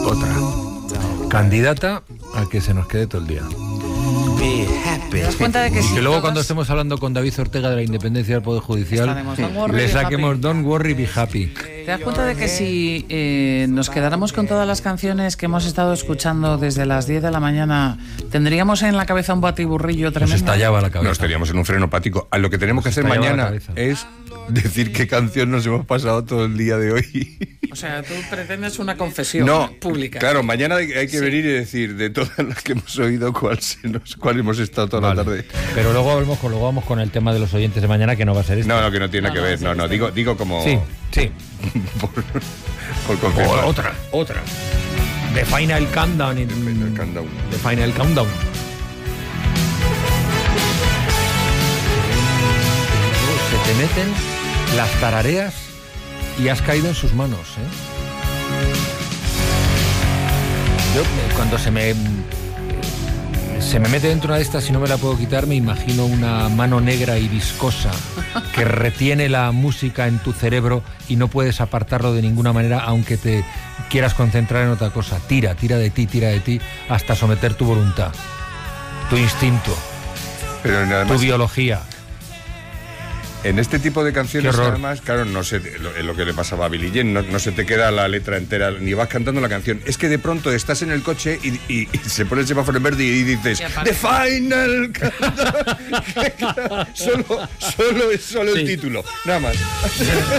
Otra. Candidata a que se nos quede todo el día. ¿Te das cuenta de que Y sí, que luego todas cuando estemos hablando con David Ortega de la independencia del Poder Judicial, estaremos, Don't worry, le be saquemos happy. Don't worry, be happy. ¿Te das cuenta de que si nos quedáramos con todas las canciones que hemos estado escuchando desde las 10 de la mañana, tendríamos en la cabeza un batiburrillo Nos tremendo? estallaba la cabeza. Nos estaríamos en un freno hepático. Lo que tenemos que hacer estallaba la mañana cabeza. es decir qué canción nos hemos pasado todo el día de hoy. O sea, tú pretendes una confesión No, pública. claro, mañana hay que venir y decir de todas las que hemos oído cuál hemos estado toda la tarde. Pero luego vamos con el tema de los oyentes de mañana, que no va a ser esto. No, que no tiene que ver. No, digo como... Sí. por confirmar. Otra. The Final Countdown. Final Countdown. The Final Countdown. Se te meten las tarareas y has caído en sus manos, ¿eh? Yo, cuando se me mete dentro una de estas y no me la puedo quitar, me imagino una mano negra y viscosa que retiene la música en tu cerebro y no puedes apartarlo de ninguna manera, aunque te quieras concentrar en otra cosa. Tira de ti hasta someter tu voluntad, tu instinto, Pero además, tu biología. en este tipo de canciones, Qué horror. además, claro, no sé lo que le pasaba a Billie Jean, no se te queda la letra entera, ni vas cantando la canción. Es que de pronto estás en el coche y se pone el semáforo en verde y dices The Final Countdown. Solo el título, nada más.